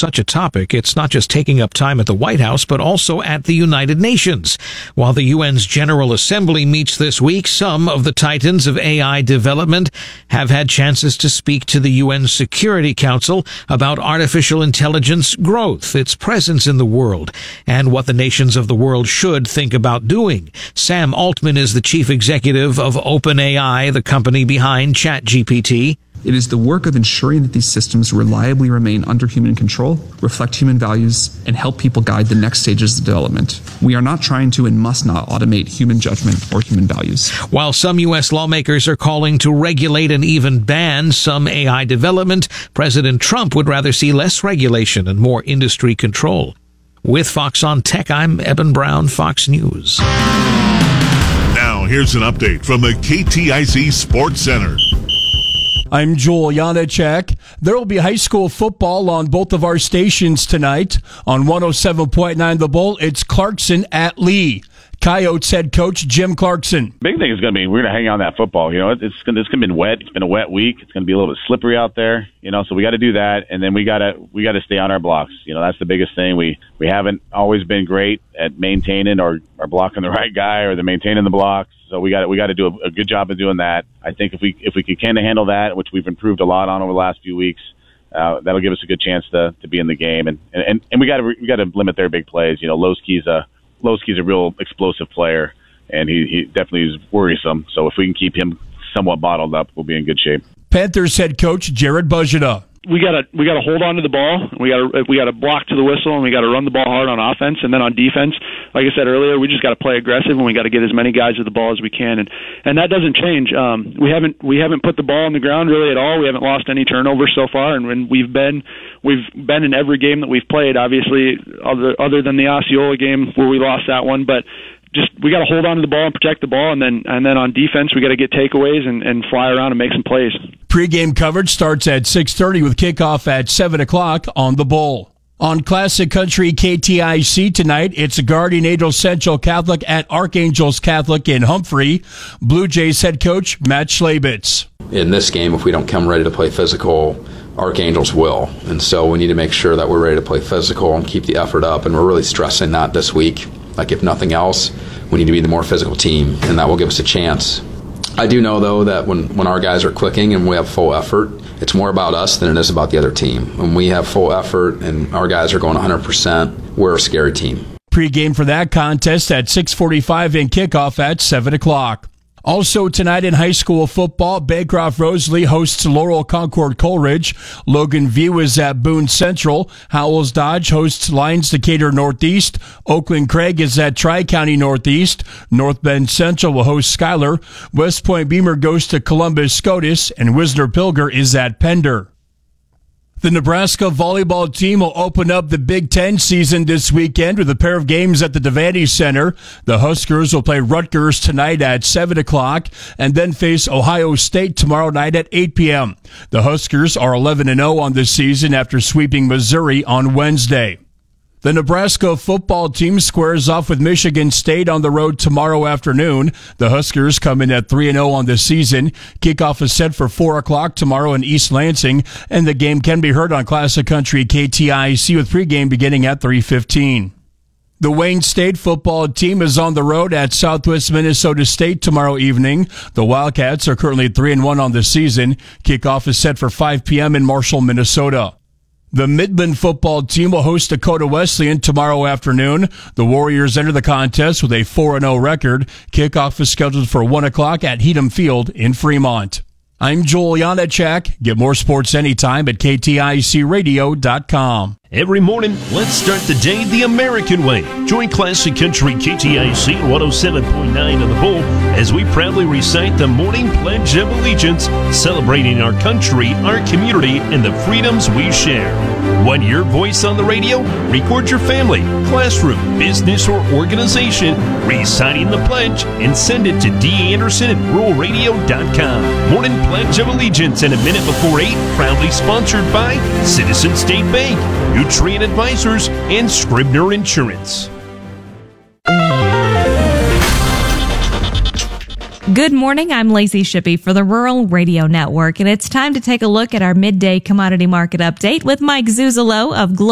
such a topic, it's not just taking up time at the White House, but also at the United Nations. While the UN's General Assembly meets this week, some of the titans of AI development have had chances to speak to the UN Security Council about artificial intelligence growth, its presence in the world, and what the nations of the world should think about doing. Sam Altman is the chief executive of OpenAI, the company behind ChatGPT. It is the work of ensuring that these systems reliably remain under human control, reflect human values, and help people guide the next stages of development. We are not trying to and must not automate human judgment or human values. While some U.S. lawmakers are calling to regulate and even ban some AI development, President Trump would rather see less regulation and more industry control. With Fox on Tech, I'm Eben Brown, Fox News. Now, here's an update from the KTIC Sports Center. I'm Joel Janacek. There will be high school football on both of our stations tonight. On 107.9 The Bull, it's Clarkson at Lee. Coyotes head coach Jim Clarkson. Big thing is going to be we're going to hang on that football. You know, it's going to be wet. It's been a wet week. It's going to be a little bit slippery out there. You know, so we got to do that, and then we got to stay on our blocks. You know, that's the biggest thing. We haven't always been great at maintaining or blocking the right guy or maintaining the blocks. So we got to do a good job of doing that. I think if we could kind of handle that, which we've improved a lot on over the last few weeks, that'll give us a good chance to be in the game. And we got to limit their big plays. You know, Lowski's a real explosive player, and he definitely is worrisome. So if we can keep him somewhat bottled up, we'll be in good shape. Panthers head coach Jared Buzita. We gotta hold on to the ball. We gotta block to the whistle, and we gotta run the ball hard on offense. And then on defense, like I said earlier, we just gotta play aggressive, and we gotta get as many guys to the ball as we can. And that doesn't change. We haven't put the ball on the ground really at all. We haven't lost any turnovers so far, and we've been in every game that we've played. Obviously, other than the Osceola game where we lost that one, but. We got to hold on to the ball and protect the ball, and then on defense, we got to get takeaways and fly around and make some plays. Pre-game coverage starts at 6:30 with kickoff at 7 o'clock on the Bull. On Classic Country KTIC tonight, it's Guardian Angels Central Catholic at Archangels Catholic in Humphrey. Blue Jays head coach Matt Schlabitz. In this game, if we don't come ready to play physical, Archangels will. And so we need to make sure that we're ready to play physical and keep the effort up. And we're really stressing that this week. Like, if nothing else, we need to be the more physical team, and that will give us a chance. I do know, though, that when our guys are clicking and we have full effort, it's more about us than it is about the other team. When we have full effort and our guys are going 100%, we're a scary team. Pre-game for that contest at 6:45 and kickoff at 7 o'clock. Also tonight in high school football, Bancroft Rosalie hosts Laurel Concord Coleridge. Logan View is at Boone Central. Howells Dodge hosts Lyons Decatur Northeast. Oakland Craig is at Tri-County Northeast. North Bend Central will host Schuyler. West Point Beamer goes to Columbus Scotus, and Wisner Pilger is at Pender. The Nebraska volleyball team will open up the Big Ten season this weekend with a pair of games at the Devaney Center. The Huskers will play Rutgers tonight at 7 o'clock and then face Ohio State tomorrow night at 8 p.m. The Huskers are 11-0 on the season after sweeping Missouri on Wednesday. The Nebraska football team squares off with Michigan State on the road tomorrow afternoon. The Huskers come in at 3-0 on the season. Kickoff is set for 4 o'clock tomorrow in East Lansing, and the game can be heard on Classic Country KTIC with pregame beginning at 3:15. The Wayne State football team is on the road at Southwest Minnesota State tomorrow evening. The Wildcats are currently 3-1 on the season. Kickoff is set for 5 p.m. in Marshall, Minnesota. The Midland football team will host Dakota Wesleyan tomorrow afternoon. The Warriors enter the contest with a 4-0 record. Kickoff is scheduled for 1 o'clock at Heatham Field in Fremont. I'm Joel Janacek. Get more sports anytime at KTICradio.com. Every morning, let's start the day the American way. Join Classic Country KTIC 107.9 of the Bull as we proudly recite the morning Pledge of Allegiance, celebrating our country, our community, and the freedoms we share. Want your voice on the radio? Record your family, classroom, business, or organization reciting the pledge and send it to danderson@ruralradio.com. Morning Pledge of Allegiance and a minute before 8, proudly sponsored by Citizen State Bank, Nutrient Advisors, and Scribner Insurance. Good morning, I'm Lacey Shippey for the Rural Radio Network, and it's time to take a look at our midday commodity market update with Mike Zuzolo of